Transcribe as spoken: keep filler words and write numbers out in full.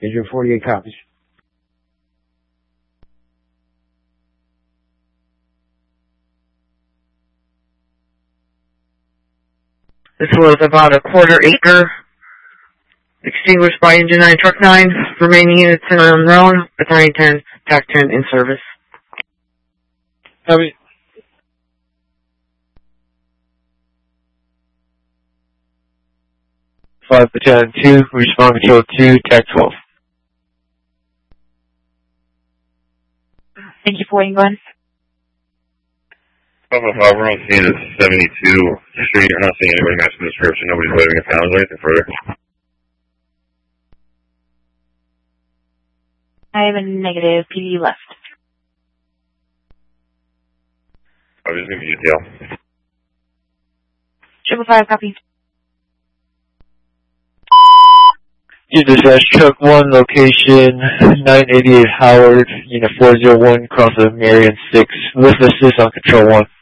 Here's your forty-eight copies. This was about a quarter acre extinguished by Engine nine, Truck nine. Remaining units in unknown. Battalion ten, T A C ten in service. Copy. five Battalion two, Respawn Control two, T A C twelve. Thank you for England. Papa five, we're on scene at seventy-two Street. We're not seeing anybody matching the description. Nobody's waving a pound or anything further. I have a negative. P D left. I'm just going to be detail. Triple five, copy. You dispatch truck one, location nine eighty-eight Howard, unit four zero one, cross of Marion six, with assist on control one.